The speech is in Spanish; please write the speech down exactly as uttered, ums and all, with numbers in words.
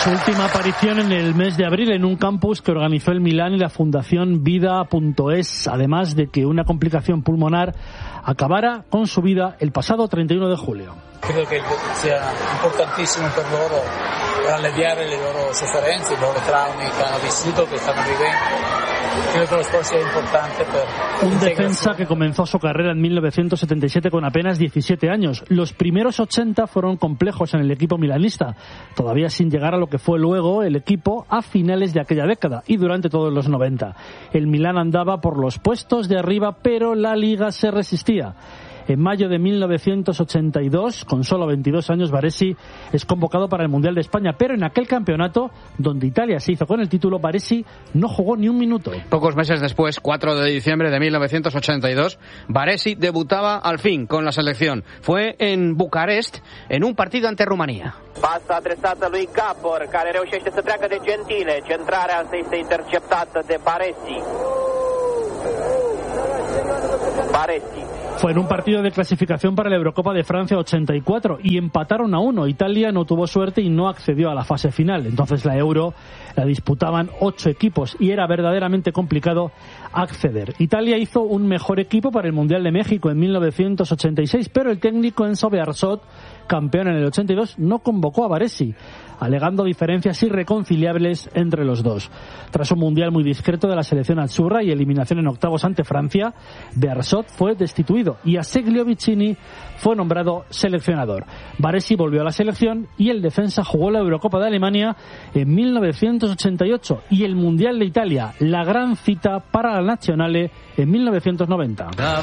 Su última aparición en el mes de abril en un campus que organizó el Milán y la Fundación Vida punto es, además de que una complicación pulmonar acabara con su vida el pasado treinta y uno de julio. Creo que sea importantísimo per loro per alleviare le loro sofferenze, i loro traumi che hanno vissuto, che stanno vivendo. Creo que lo sport sea importante per un defensa que comenzó su carrera en mil novecientos setenta y siete con apenas diecisiete años. Los primeros ochenta fueron complejos en el equipo milanista, todavía sin llegar a lo que fue luego el equipo a finales de aquella década y durante todos los noventa. El Milán andaba por los puestos de arriba, pero la Liga se resistía. En mayo de mil novecientos ochenta y dos, con solo veintidós años, Baresi es convocado para el Mundial de España, pero en aquel campeonato, donde Italia se hizo con el título, Baresi no jugó ni un minuto. Pocos meses después, cuatro de diciembre de mil novecientos ochenta y dos, Baresi debutaba al fin con la selección. Fue en Bucarest, en un partido ante Rumanía. Passa adresată lui Gabor, care reușește să treacă de Gentile. Centrarea este interceptată de Baresi. Baresi. Fue en un partido de clasificación para la Eurocopa de Francia ochenta y cuatro y empataron a uno. Italia no tuvo suerte y no accedió a la fase final. Entonces la Euro la disputaban ocho equipos y era verdaderamente complicado acceder. Italia hizo un mejor equipo para el Mundial de México en mil novecientos ochenta y seis, pero el técnico Enzo Bearzot, campeón en el ochenta y dos, no convocó a Baresi, alegando diferencias irreconciliables entre los dos. Tras un mundial muy discreto de la selección azzurra y eliminación en octavos ante Francia, Bearzot fue destituido y Azeglio Vicini fue nombrado seleccionador. Baresi volvió a la selección y el defensa jugó la Eurocopa de Alemania en mil novecientos ochenta y ocho y el Mundial de Italia, la gran cita para la Nazionale en mil novecientos noventa.